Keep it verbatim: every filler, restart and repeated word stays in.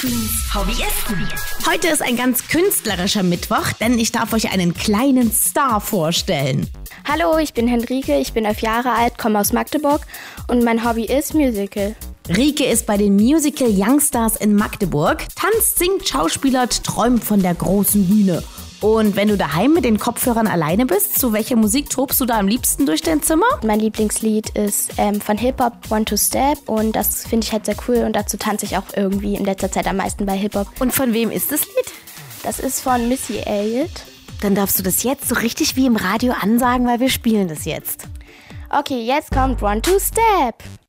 Teens Hobbyisten. Heute ist ein ganz künstlerischer Mittwoch, denn ich darf euch einen kleinen Star vorstellen. Hallo, ich bin Henrike, ich bin elf Jahre alt, komme aus Magdeburg und mein Hobby ist Musical. Rike ist bei den Musical Youngstars in Magdeburg, tanzt, singt, schauspielert, träumt von der großen Bühne. Und wenn du daheim mit den Kopfhörern alleine bist, zu welcher Musik tobst du da am liebsten durch dein Zimmer? Mein Lieblingslied ist ähm, von Hip-Hop One to Step und das finde ich halt sehr cool und dazu tanze ich auch irgendwie in letzter Zeit am meisten bei Hip-Hop. Und von wem ist das Lied? Das ist von Missy Elliott. Dann darfst du das jetzt so richtig wie im Radio ansagen, weil wir spielen das jetzt. Okay, jetzt kommt One to Step.